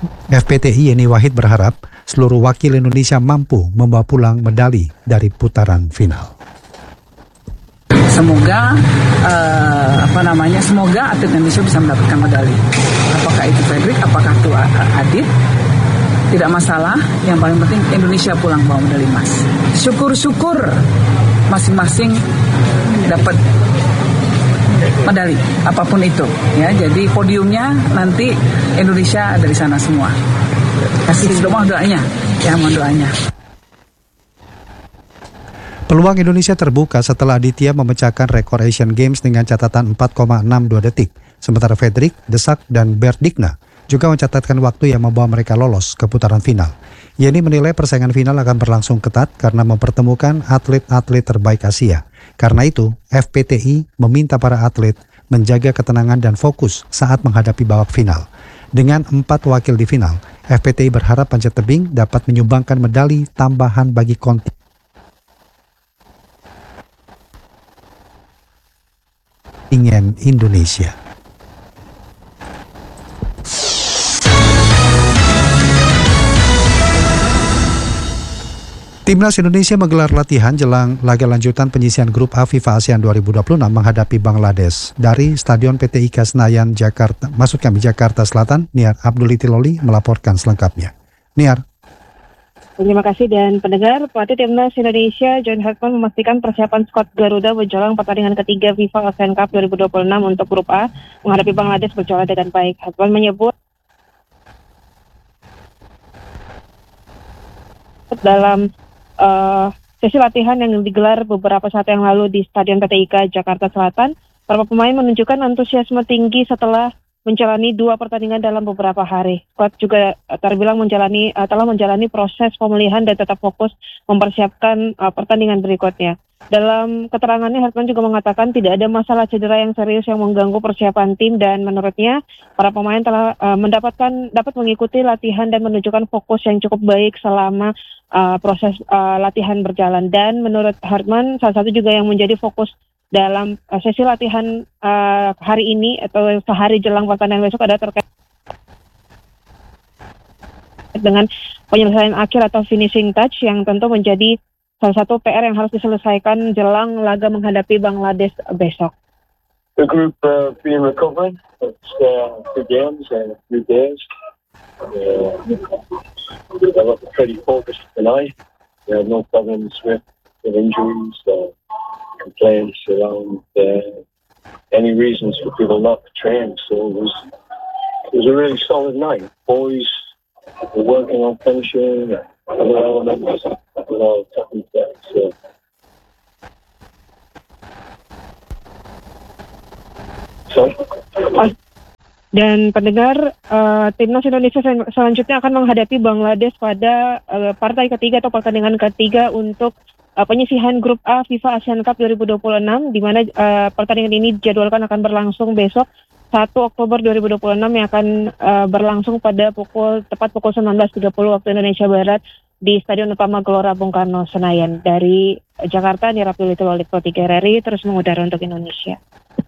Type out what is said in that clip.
FPTI Yeni Wahid berharap seluruh wakil Indonesia mampu membawa pulang medali dari putaran final. Semoga semoga atlet Indonesia bisa mendapatkan medali. Apakah itu Fredrik, apakah itu Adit, tidak masalah. Yang paling penting Indonesia pulang bawa medali emas. Syukur-syukur masing-masing dapat medali apapun itu, ya. Jadi podiumnya nanti Indonesia dari sana semua. Kasih mohon doanya, ya, mohon doanya. Peluang Indonesia terbuka setelah Aditya memecahkan rekor Asian Games dengan catatan 4,62 detik. Sementara Fredrik, Desak, dan Berdikna juga mencatatkan waktu yang membawa mereka lolos ke putaran final. Yeni menilai persaingan final akan berlangsung ketat karena mempertemukan atlet-atlet terbaik Asia. Karena itu, FPTI meminta para atlet menjaga ketenangan dan fokus saat menghadapi babak final. Dengan 4 wakil di final, FPTI berharap panjat tebing dapat menyumbangkan medali tambahan bagi kontingen Indonesia. Timnas Indonesia menggelar latihan jelang laga lanjutan penyisihan grup A FIFA ASEAN 2026 menghadapi Bangladesh. Dari Stadion PT IKA Senayan, Jakarta Selatan, Niar Abdullitiloli melaporkan selengkapnya. Niar. Terima kasih dan pendengar, pelatih Timnas Indonesia John Hartman memastikan persiapan skuad Garuda menjelang pertandingan ketiga FIFA ASEAN Cup 2026 untuk grup A menghadapi Bangladesh berjalan dengan baik. Hartman menyebut dalam sesi latihan yang digelar beberapa saat yang lalu di Stadion PT IKA Jakarta Selatan, para pemain menunjukkan antusiasme tinggi setelah menjalani 2 pertandingan dalam beberapa hari. Skuad juga terbilang telah menjalani proses pemulihan dan tetap fokus mempersiapkan pertandingan berikutnya. Dalam keterangannya, Hartman juga mengatakan tidak ada masalah cedera yang serius yang mengganggu persiapan tim dan menurutnya para pemain telah dapat mengikuti latihan dan menunjukkan fokus yang cukup baik selama proses latihan berjalan. Dan menurut Hartman, salah satu juga yang menjadi fokus dalam sesi latihan hari ini atau sehari jelang pertandingan besok adalah terkait dengan penyelesaian akhir atau finishing touch yang tentu menjadi salah satu PR yang harus diselesaikan jelang laga menghadapi Bangladesh besok. The group been recovering. It's 2 games and 3 days. They were pretty focused tonight. They had no problems with injuries, complaints around any reasons for people not to train. So it was a really solid night. Boys were working on finishing other elements with all techniques. Dan pendengar, Timnas Indonesia selanjutnya akan menghadapi Bangladesh pada partai ketiga atau pertandingan ketiga untuk penyisihan grup A FIFA ASEAN Cup 2026, di mana pertandingan ini dijadwalkan akan berlangsung besok 1 Oktober 2026 yang akan berlangsung pada tepat pukul 19.30 waktu Indonesia Barat di Stadion Utama Gelora Bung Karno Senayan. Dari Jakarta, Nira Pilitololi Pro 3 RRI terus mengudara untuk Indonesia.